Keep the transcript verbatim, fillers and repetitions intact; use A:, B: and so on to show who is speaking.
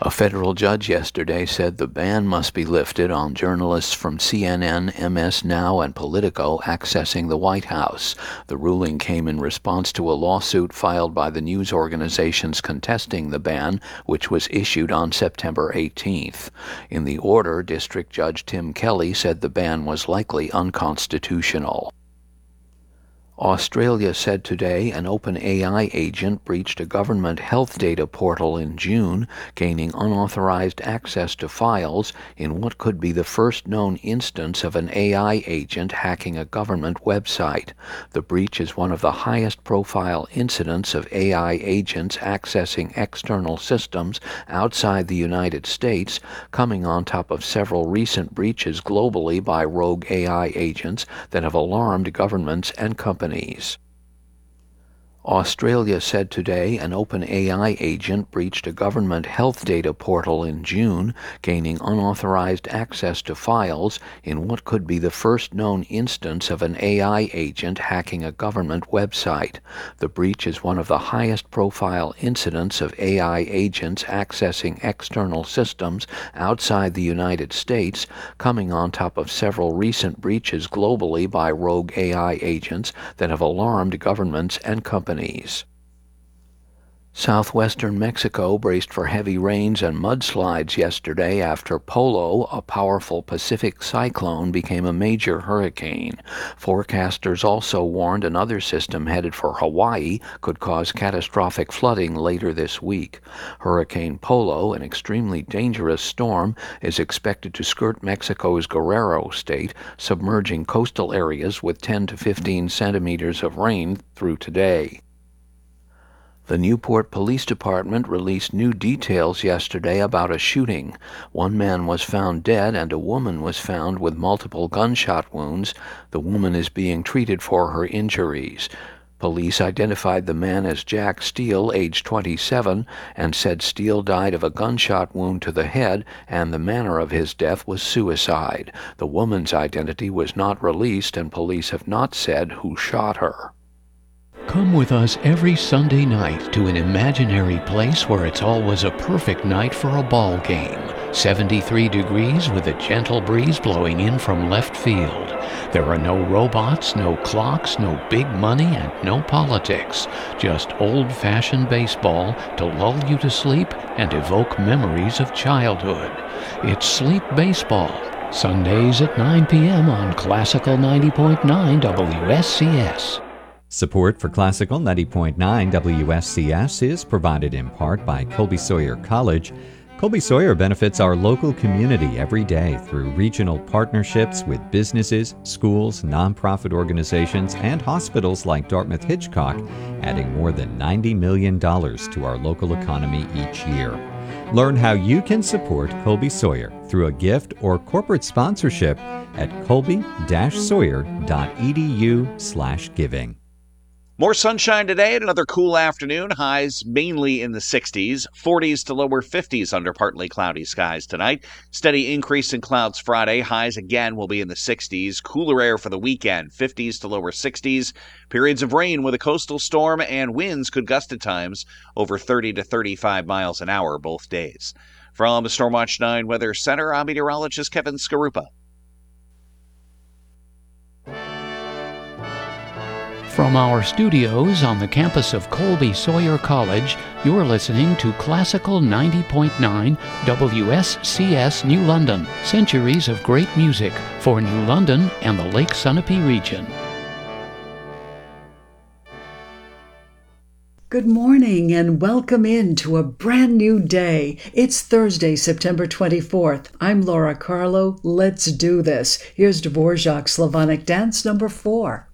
A: A federal judge yesterday said the ban must be lifted on journalists from C N N, M S Now, and Politico accessing the White House. The ruling came in response to a lawsuit filed by the news organizations contesting the ban, which was issued on September eighteenth. In the order, District Judge Tim Kelly said the ban was likely unconstitutional. Australia said today an OpenAI agent breached a government health data portal in June, gaining unauthorized access to files in what could be the first known instance of an A I agent hacking a government website. The breach is one of the highest-profile incidents of A I agents accessing external systems outside the United States, coming on top of several recent breaches globally by rogue A I agents that have alarmed governments and companies. Australia said today an OpenAI agent breached a government health data portal in June, gaining unauthorized access to files in what could be the first known instance of an A I agent hacking a government website. The breach is one of the highest-profile incidents of A I agents accessing external systems outside the United States, coming on top of several recent breaches globally by rogue A I agents that have alarmed governments and companies. Southwestern Mexico braced for heavy rains and mudslides yesterday after Polo, a powerful Pacific cyclone, became a major hurricane. Forecasters also warned another system headed for Hawaii could cause catastrophic flooding later this week. Hurricane Polo, an extremely dangerous storm, is expected to skirt Mexico's Guerrero state, submerging coastal areas with ten to fifteen centimeters of rain through today. The Newport Police Department released new details yesterday about a shooting. One man was found dead and a woman was found with multiple gunshot wounds. The woman is being treated for her injuries. Police identified the man as Jack Steele, age twenty-seven, and said Steele died of a gunshot wound to the head and the manner of his death was suicide. The woman's identity was not released and police have not said who shot her.
B: Come with us every Sunday night to an imaginary place where it's always a perfect night for a ball game. seventy-three degrees with a gentle breeze blowing in from left field. There are no robots, no clocks, no big money, and no politics. Just old-fashioned baseball to lull you to sleep and evoke memories of childhood. It's Sleep Baseball, Sundays at nine p.m. on Classical ninety point nine W S C S.
C: Support for Classical ninety point nine W S C S is provided in part by Colby Sawyer College. Colby Sawyer benefits our local community every day through regional partnerships with businesses, schools, nonprofit organizations, and hospitals like Dartmouth Hitchcock, adding more than ninety million dollars to our local economy each year. Learn how you can support Colby Sawyer through a gift or corporate sponsorship at colby dash sawyer dot e d u slash giving.
D: More sunshine today and another cool afternoon. Highs mainly in the sixties, forties to lower fifties under partly cloudy skies tonight. Steady increase in clouds Friday. Highs again will be in the sixties. Cooler air for the weekend, fifties to lower sixties. Periods of rain with a coastal storm and winds could gust at times over thirty to thirty-five miles an hour both days. From the Stormwatch nine Weather Center, I'm meteorologist Kevin Skarupa.
B: From our studios on the campus of Colby Sawyer College, you're listening to Classical ninety point nine W S C S New London, centuries of great music for New London and the Lake Sunapee region.
E: Good morning and welcome in to a brand new day. It's Thursday, September twenty-fourth. I'm Laura Carlo. Let's do this. Here's Dvorak's Slavonic Dance number four.